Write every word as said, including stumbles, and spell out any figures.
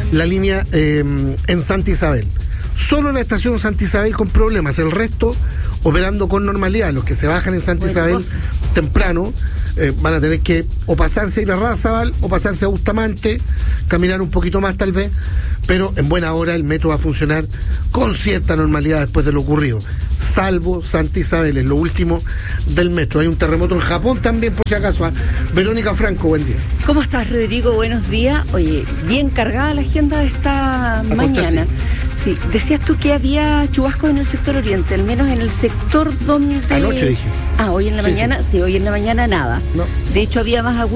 la línea eh, en Santa Isabel. Solo la estación Santa Isabel con problemas, el resto operando con normalidad. Los que se bajan en Santa Isabel cosa. temprano eh, van a tener que o pasarse a ir a Razabal o pasarse a Bustamante, caminar un poquito más tal vez, pero en buena hora el metro va a funcionar con cierta normalidad después de lo ocurrido, salvo Santa Isabel, es lo último del metro. Hay un terremoto en Japón también, por si acaso. ¿eh? Verónica Franco, buen día. ¿Cómo estás, Rodrigo? Buenos días. Oye, bien cargada la agenda de esta Acosta, mañana. Sí. Sí, decías tú que había chubascos en el sector oriente, al menos en el sector donde... Anoche dije. Ah, hoy en la sí, mañana, sí. sí, hoy en la mañana nada. No. De hecho, había más agua